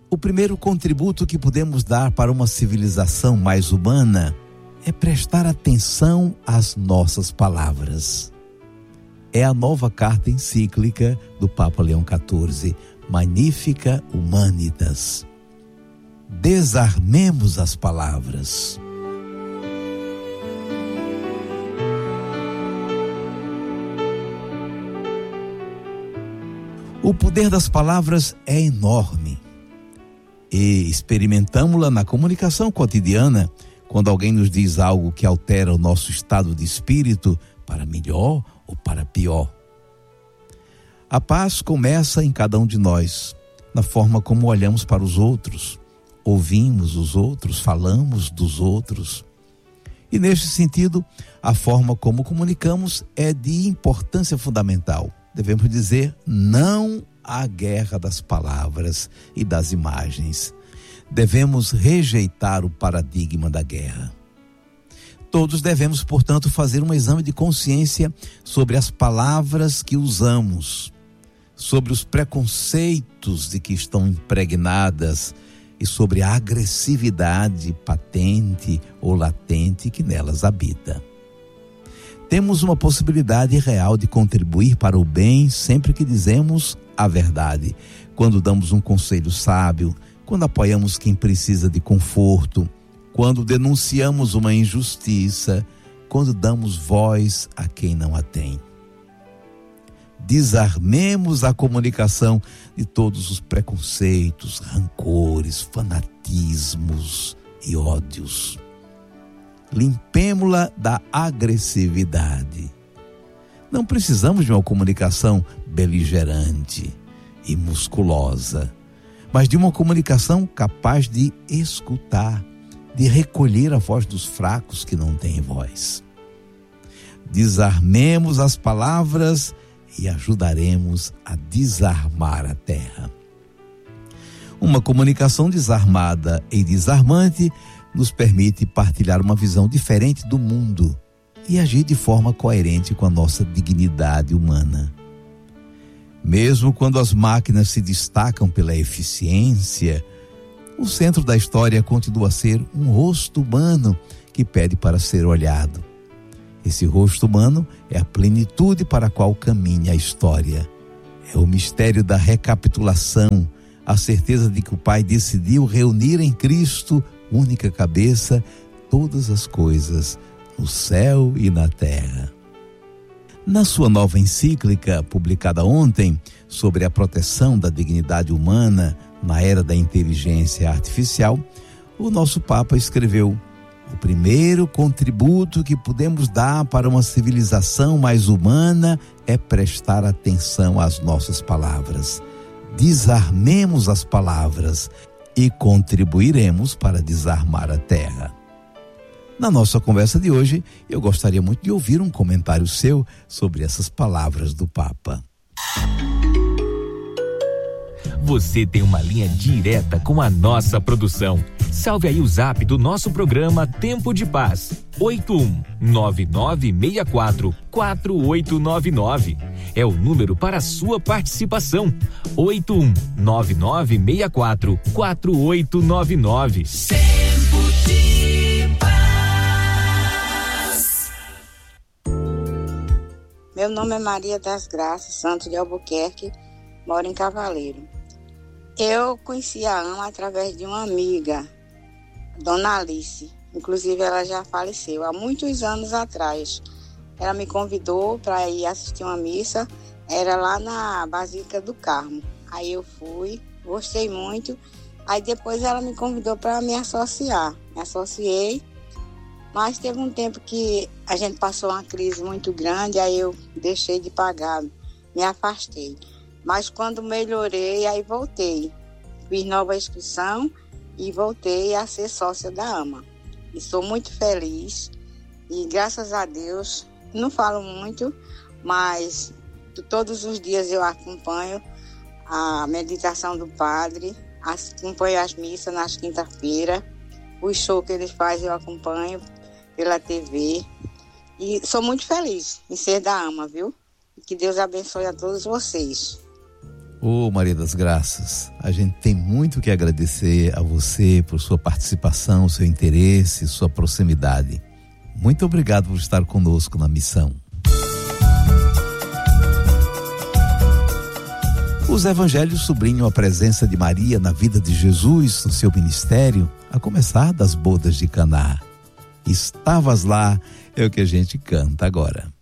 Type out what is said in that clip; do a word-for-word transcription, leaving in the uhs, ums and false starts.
O primeiro contributo que podemos dar para uma civilização mais humana é prestar atenção às nossas palavras. É a nova carta encíclica do Papa Leão quatorze, Magnificat Humanitas. Desarmemos as palavras. O poder das palavras é enorme e experimentamos-la na comunicação cotidiana, quando alguém nos diz algo que altera o nosso estado de espírito para melhor ou para pior. A paz começa em cada um de nós, na forma como olhamos para os outros, ouvimos os outros, falamos dos outros. E neste sentido, a forma como comunicamos é de importância fundamental. Devemos dizer não à guerra das palavras e das imagens. Devemos rejeitar o paradigma da guerra. Todos devemos, portanto, fazer um exame de consciência sobre as palavras que usamos, sobre os preconceitos de que estão impregnadas e sobre a agressividade patente ou latente que nelas habita. Temos uma possibilidade real de contribuir para o bem sempre que dizemos a verdade, quando damos um conselho sábio, quando apoiamos quem precisa de conforto, quando denunciamos uma injustiça, quando damos voz a quem não a tem. Desarmemos a comunicação de todos os preconceitos, rancores, fanatismos e ódios. Limpemo-la da agressividade. Não precisamos de uma comunicação beligerante e musculosa, mas de uma comunicação capaz de escutar, de recolher a voz dos fracos que não têm voz. Desarmemos as palavras e ajudaremos a desarmar a terra. Uma comunicação desarmada e desarmante nos permite partilhar uma visão diferente do mundo e agir de forma coerente com a nossa dignidade humana. Mesmo quando as máquinas se destacam pela eficiência, o centro da história continua a ser um rosto humano que pede para ser olhado. Esse rosto humano é a plenitude para a qual caminha a história. É o mistério da recapitulação, a certeza de que o Pai decidiu reunir em Cristo, única cabeça, todas as coisas no céu e na terra. Na sua nova encíclica, publicada ontem, sobre a proteção da dignidade humana na era da inteligência artificial, o nosso Papa escreveu: o primeiro contributo que podemos dar para uma civilização mais humana é prestar atenção às nossas palavras. Desarmemos as palavras e contribuiremos para desarmar a terra. Na nossa conversa de hoje, eu gostaria muito de ouvir um comentário seu sobre essas palavras do Papa. Você tem uma linha direta com a nossa produção. Salve aí o zap do nosso programa Tempo de Paz, oito um nove nove seis quatro quatro oito nove nove. É o número para a sua participação, oito um nove nove seis quatro quatro oito nove nove. Tempo de Paz. Meu nome é Maria das Graças Santos de Albuquerque, moro em Cavaleiro. Eu conheci a AMA através de uma amiga, Dona Alice. Inclusive, ela já faleceu há muitos anos atrás. Ela me convidou para ir assistir uma missa, era lá na Basílica do Carmo. Aí eu fui, gostei muito. Aí depois ela me convidou para me associar. Me associei, mas teve um tempo que a gente passou uma crise muito grande, aí eu deixei de pagar, me afastei. Mas quando melhorei, aí voltei. Fiz nova inscrição e voltei a ser sócia da AMA. E sou muito feliz e graças a Deus, não falo muito, mas todos os dias eu acompanho a meditação do padre, acompanho as missas nas quinta-feiras, o show que ele faz eu acompanho pela T V e sou muito feliz em ser da AMA, viu? Que Deus abençoe a todos vocês. Ô Maria das Graças, a gente tem muito que agradecer a você por sua participação, seu interesse, sua proximidade. Muito obrigado por estar conosco na missão. Os evangelhos sublinham a presença de Maria na vida de Jesus, no seu ministério, a começar das bodas de Caná. Estavas lá, é o que a gente canta agora.